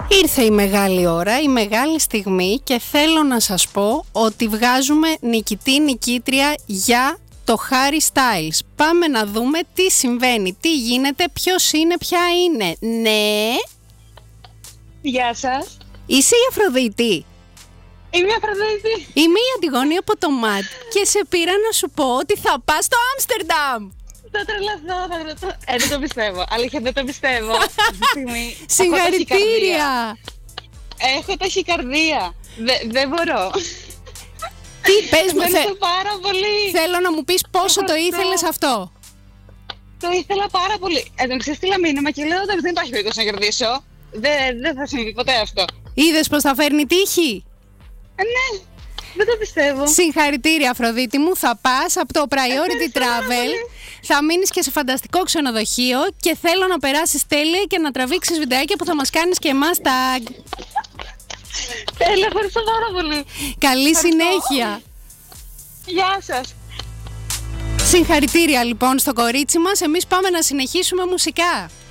Ήρθε η μεγάλη ώρα, η μεγάλη στιγμή και θέλω να σας πω ότι βγάζουμε νικητή-νικήτρια για το Harry Styles. Πάμε να δούμε τι συμβαίνει, τι γίνεται, ποιος είναι, ποια είναι. Ναι. Γεια σας. Είσαι η Αφροδίτη? Είμαι η Αφροδίτη. Είμαι η Αντιγόνη από το ΜΑΤ και σε πήρα να σου πω ότι θα πας στο Άμστερνταμ. Θα τρελαθώ. Δεν το πιστεύω. Αλήθεια, δεν το πιστεύω. Συγχαρητήρια. Έχω ταχυκαρδία. Δεν μπορώ. Τι πες μου, Ευχαριστώ πάρα πολύ. Θέλω να μου πεις πόσο το ήθελες αυτό. Το ήθελα πάρα πολύ. Εδώ ξέστειλα μήνυμα και λέω ότι δεν υπάρχει περίπτωση να κερδίσω. Δεν θα συμβεί ποτέ αυτό. Είδες πως θα φέρνει τύχη? Ναι, δεν το πιστεύω. Συγχαρητήρια Αφροδίτη μου, θα πας από το Priority Travel. Θα μείνεις και σε φανταστικό ξενοδοχείο και θέλω να περάσεις τέλεια και να τραβήξεις βιντεάκια που θα μας κάνεις και εμάς tag. Τέλεια, ευχαριστώ πάρα πολύ. Καλή συνέχεια. Γεια σας. Συγχαρητήρια λοιπόν στο κορίτσι μας. Εμείς πάμε να συνεχίσουμε μουσικά.